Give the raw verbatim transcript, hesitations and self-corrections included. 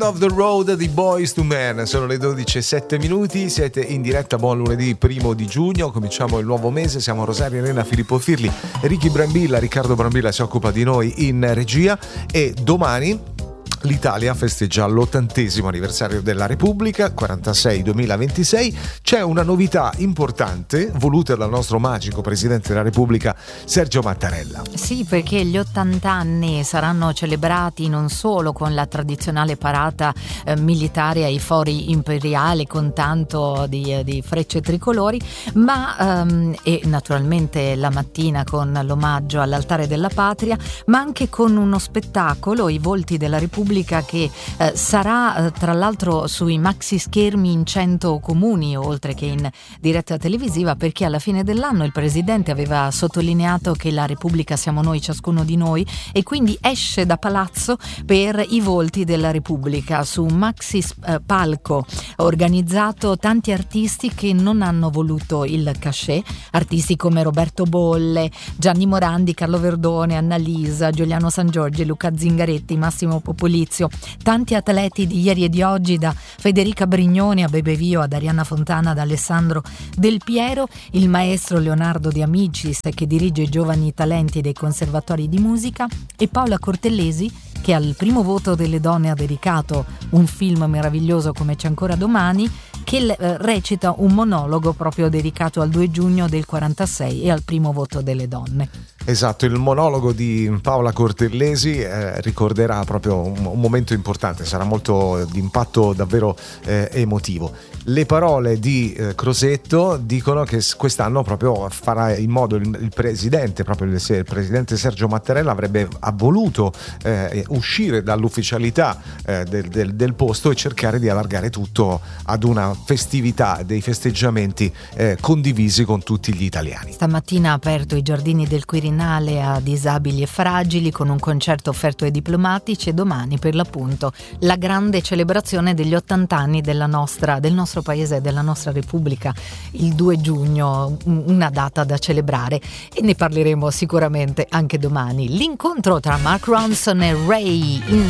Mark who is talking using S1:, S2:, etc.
S1: End of the Road di Boyz two Men. Sono le dodici e sette minuti, siete in diretta, buon lunedì primo di giugno, cominciamo il nuovo mese, siamo Rosaria Elena, Filippo Firli, Ricky Brambilla, Riccardo Brambilla si occupa di noi in regia e domani l'Italia festeggia l'ottantesimo anniversario della Repubblica, quarantasei duemilaventisei. C'è una novità importante voluta dal nostro magico Presidente della Repubblica Sergio Mattarella.
S2: Sì, perché gli ottanta anni saranno celebrati non solo con la tradizionale parata eh, militare ai fori imperiali con tanto di, di frecce tricolori, ma ehm, e naturalmente la mattina con l'omaggio all'altare della patria, ma anche con uno spettacolo, i volti della Repubblica, che eh, sarà eh, tra l'altro sui maxi schermi in cento comuni oltre che in diretta televisiva, perché alla fine dell'anno il Presidente aveva sottolineato che la Repubblica siamo noi, ciascuno di noi, e quindi esce da palazzo per i volti della Repubblica su un maxi eh, palco organizzato tanti artisti che non hanno voluto il cachet, artisti come Roberto Bolle, Gianni Morandi, Carlo Verdone, Annalisa, Giuliano Sangiorgi, Luca Zingaretti, Massimo Popolizio, tanti atleti di ieri e di oggi, da Federica Brignoni a Bebe Vio ad Arianna Fontana ad Alessandro Del Piero, il maestro Leonardo De Amicis che dirige i giovani talenti dei conservatori di musica, e Paola Cortellesi che al primo voto delle donne ha dedicato un film meraviglioso come C'è ancora domani, che eh, recita un monologo proprio dedicato al due giugno del quarantasei e al primo voto delle donne.
S1: Esatto, il monologo di Paola Cortellesi eh, ricorderà proprio un, un momento importante, sarà molto di impatto davvero eh, emotivo. Le parole di eh, Crosetto dicono che quest'anno proprio farà in modo il, il presidente, proprio il, il presidente Sergio Mattarella avrebbe ha voluto eh, uscire dall'ufficialità eh, del, del, del posto e cercare di allargare tutto ad una festività, dei festeggiamenti eh, condivisi con tutti gli italiani.
S2: Stamattina ha aperto i giardini del Quirinale a disabili e fragili con un concerto offerto ai diplomatici, e domani per l'appunto la grande celebrazione degli ottanta anni della nostra, del nostro paese e della nostra Repubblica, il due giugno, una data da celebrare, e ne parleremo sicuramente anche domani. L'incontro tra Mark Ronson e Ray in